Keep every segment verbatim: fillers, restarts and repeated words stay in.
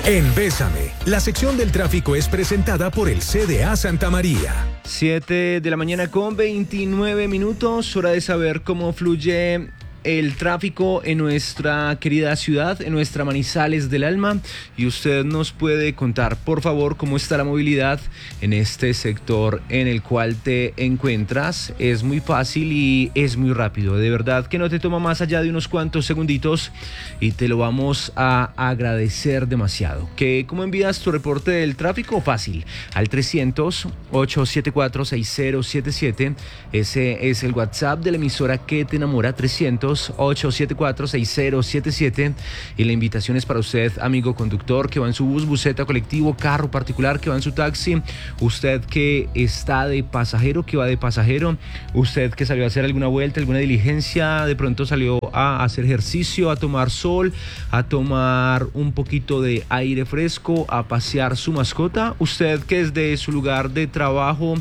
En Bésame, la sección del tráfico es presentada por el C D A Santa María. siete de la mañana con veintinueve minutos, hora de saber cómo fluye el tráfico en nuestra querida ciudad, en nuestra Manizales del Alma, y usted nos puede contar, por favor, cómo está la movilidad en este sector en el cual te encuentras. Es muy fácil y es muy rápido, de verdad que no te toma más allá de unos cuantos segunditos y te lo vamos a agradecer demasiado. ¿Que ¿Cómo envías tu reporte del tráfico? Fácil, al trescientos, ochocientos setenta y cuatro, sesenta setenta y siete. Ese es el WhatsApp de la emisora que te enamora, trescientos, ochocientos setenta y cuatro, sesenta setenta y siete. Y la invitación es para usted, amigo conductor, que va en su bus, buseta, colectivo, carro particular, que va en su taxi, usted que está de pasajero, que va de pasajero, usted que salió a hacer alguna vuelta, alguna diligencia, de pronto salió a hacer ejercicio, a tomar sol, a tomar un poquito de aire fresco, a pasear su mascota, usted que desde su lugar de trabajo,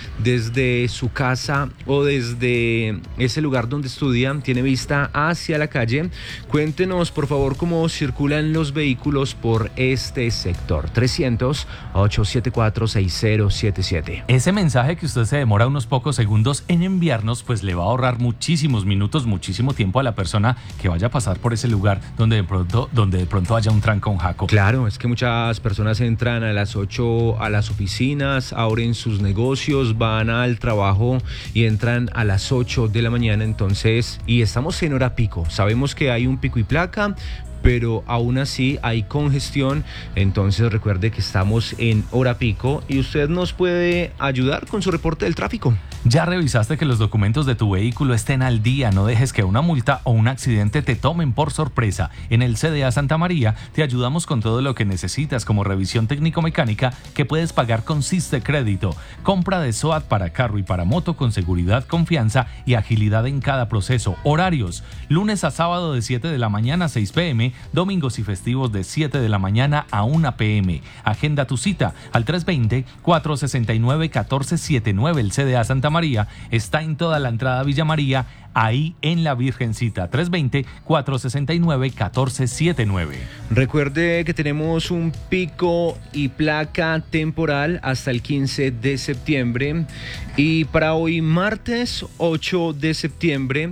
desde su casa o desde ese lugar donde estudian, tiene vista hacia la calle. Cuéntenos, por favor, cómo circulan los vehículos por este sector. trescientos, ochocientos setenta y cuatro, sesenta setenta y siete. Ese mensaje que usted se demora unos pocos segundos en enviarnos, pues le va a ahorrar muchísimos minutos, muchísimo tiempo a la persona que vaya a pasar por ese lugar donde de pronto, donde de pronto haya un trancón, Jaco. Claro, es que muchas personas entran a las ocho a las oficinas, abren sus negocios, van van al trabajo y entran a las ocho de la mañana, entonces, y estamos en hora pico. Sabemos que hay un pico y placa, pero aún así hay congestión, entonces recuerde que estamos en hora pico y usted nos puede ayudar con su reporte del tráfico. ¿Ya revisaste que los documentos de tu vehículo estén al día? No dejes que una multa o un accidente te tomen por sorpresa. En el C D A Santa María te ayudamos con todo lo que necesitas, como revisión técnico-mecánica que puedes pagar con Siste Crédito, compra de SOAT para carro y para moto con seguridad, confianza y agilidad en cada proceso. Horarios: lunes a sábado de siete de la mañana a seis pe eme, domingos y festivos de siete de la mañana a una pe eme. Agenda tu cita al tres veinte, cuatrocientos sesenta y nueve, catorce setenta y nueve. El C D A Santa María está en toda la entrada a Villa María, ahí en la Virgencita. Tres veinte, cuatrocientos sesenta y nueve, catorce setenta y nueve. Recuerde que tenemos un pico y placa temporal hasta el quince de septiembre, y para hoy martes ocho de septiembre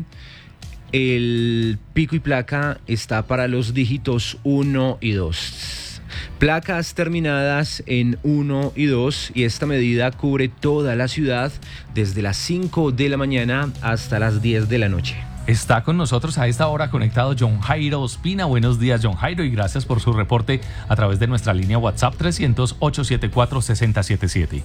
el pico y placa está para los dígitos uno y dos. Placas terminadas en uno y dos, y esta medida cubre toda la ciudad desde las cinco de la mañana hasta las diez de la noche. Está con nosotros a esta hora conectado John Jairo Ospina. Buenos días, John Jairo, y gracias por su reporte a través de nuestra línea WhatsApp trescientos, ochocientos setenta y cuatro, sesenta setenta y siete.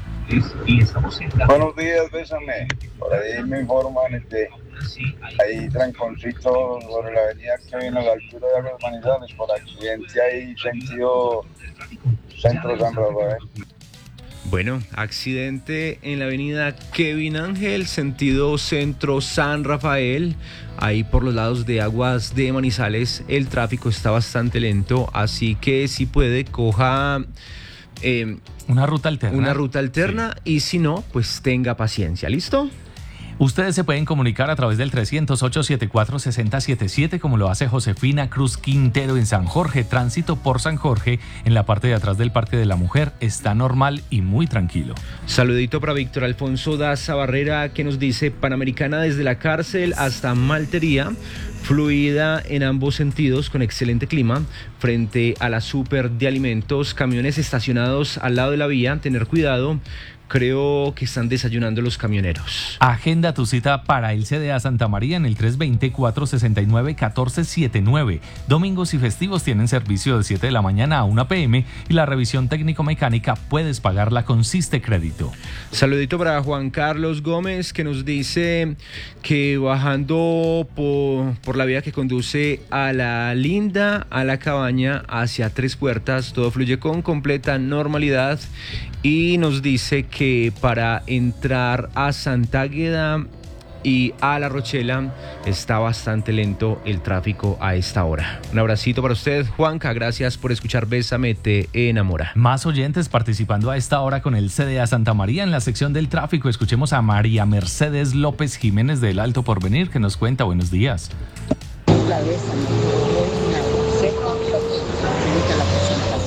Y estamos en la... Buenos días, Bésame. Por ahí me informan este, hay tranconcito sobre la avenida que viene a la altura de Aguas Manizales, por accidente ahí sentido centro San Rafael. Bueno, accidente en la avenida Kevin Ángel, sentido centro San Rafael, ahí por los lados de Aguas de Manizales. El tráfico está bastante lento, así que si puede, coja eh, una ruta alterna. Una ruta alterna, sí. Y si no, pues tenga paciencia. ¿Listo? Ustedes se pueden comunicar a través del trescientos, ochocientos setenta y cuatro, sesenta setenta y siete, como lo hace Josefina Cruz Quintero en San Jorge. Tránsito por San Jorge, en la parte de atrás del Parque de la Mujer, está normal y muy tranquilo. Saludito para Víctor Alfonso Daza Barrera, que nos dice: Panamericana desde la cárcel hasta Maltería, fluida en ambos sentidos, con excelente clima, frente a la super de alimentos, camiones estacionados al lado de la vía, tener cuidado. Creo que están desayunando los camioneros. Agenda tu cita para el C D A Santa María en el tres veinte, cuatrocientos sesenta y nueve, catorce setenta y nueve. Domingos y festivos tienen servicio de siete de la mañana a una pe eme, y la revisión técnico-mecánica puedes pagarla con Siste Crédito. Saludito para Juan Carlos Gómez, que nos dice que bajando por, por la vía que conduce a La Linda, a La Cabaña, hacia Tres Puertas, todo fluye con completa normalidad, y nos dice que para entrar a Santa Águeda y a La Rochela está bastante lento el tráfico a esta hora. Un abracito para usted, Juanca, gracias por escuchar Bésame, te enamora. Más oyentes participando a esta hora con el C D A Santa María en la sección del tráfico. Escuchemos a María Mercedes López Jiménez del Alto Porvenir, que nos cuenta. Buenos días. La Bésame,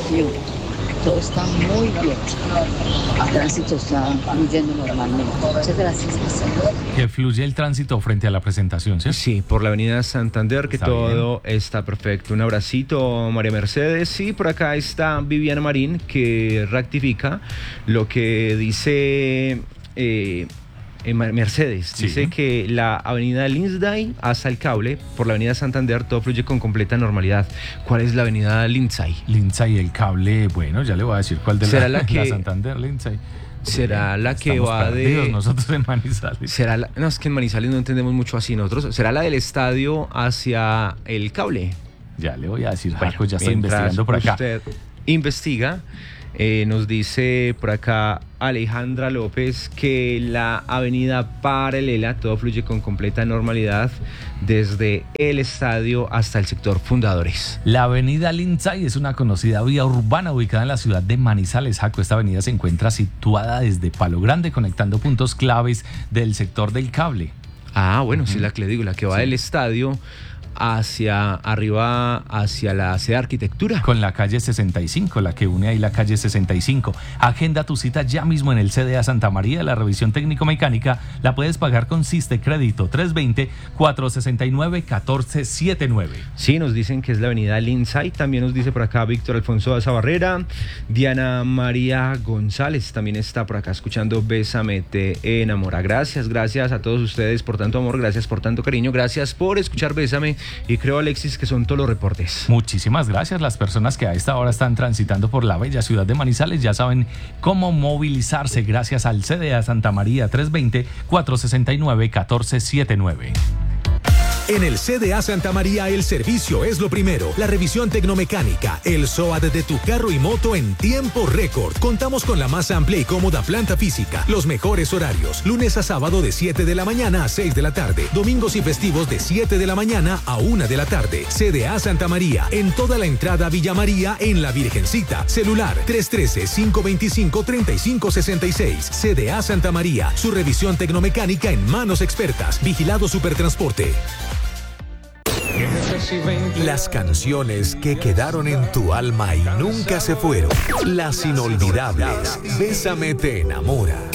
circulación. Todo está muy bien. El tránsito está fluyendo normalmente. Muchas gracias. Que fluye el tránsito frente a la presentación, ¿sí? Sí, por la avenida Santander, que Está todo está perfecto. Un abracito, María Mercedes. Y por acá está Viviana Marín, que rectifica lo que dice eh, eh, Mercedes. Sí. Dice que la avenida Lindsay hasta el cable, por la avenida Santander, todo fluye con completa normalidad. ¿Cuál es la avenida Lindsay? Lindsay, el cable, bueno, ya le voy a decir cuál de ¿Será la, la que- la Santander, Lindsay. ¿Será la que Estamos va de- perdidos nosotros en Manizales. ¿Será la... No, es que en Manizales no entendemos mucho así nosotros. ¿Será la del estadio hacia el cable? Ya le voy a decir, Bueno, Jaco, ya estoy mientras investigando por acá. Usted investiga. Eh, nos dice por acá Alejandra López que la avenida paralela, todo fluye con completa normalidad desde el estadio hasta el sector Fundadores. La avenida Lindsay es una conocida vía urbana ubicada en la ciudad de Manizales. Jaco, esta avenida se encuentra situada desde Palo Grande, conectando puntos claves del sector del cable. Ah, bueno, sí es la que le digo, la que va Sí. del estadio hacia arriba, hacia la C E Arquitectura. Con la calle sesenta y cinco, la que une ahí la calle sesenta y cinco. Agenda tu cita ya mismo en el C D A Santa María. La revisión técnico-mecánica la puedes pagar con Siste Crédito tres dos cero, cuatro seis nueve, uno cuatro siete nueve. Sí, nos dicen que es la avenida Lindsay. También nos dice por acá Víctor Alfonso de Zabarrera. Diana María González también está por acá escuchando Bésame te enamora. Gracias, gracias a todos ustedes por tanto amor, gracias por tanto cariño, gracias por escuchar Bésame. Y creo, Alexis, que son todos los reportes. Muchísimas gracias. Las personas que a esta hora están transitando por la bella ciudad de Manizales ya saben cómo movilizarse gracias al C D A Santa María tres dos cero, cuatro seis nueve, uno cuatro siete nueve. En el C D A Santa María el servicio es lo primero. La revisión tecnomecánica, el S O A T de tu carro y moto en tiempo récord. Contamos con la más amplia y cómoda planta física. Los mejores horarios. Lunes a sábado de siete de la mañana a seis de la tarde. Domingos y festivos de siete de la mañana a una de la tarde. C D A Santa María. En toda la entrada Villa María en La Virgencita. Celular tres uno tres, cinco dos cinco, tres cinco seis seis. C D A Santa María. Su revisión tecnomecánica en manos expertas. Vigilado Supertransporte. Las canciones que quedaron en tu alma y nunca se fueron. Las inolvidables. Bésame te enamora.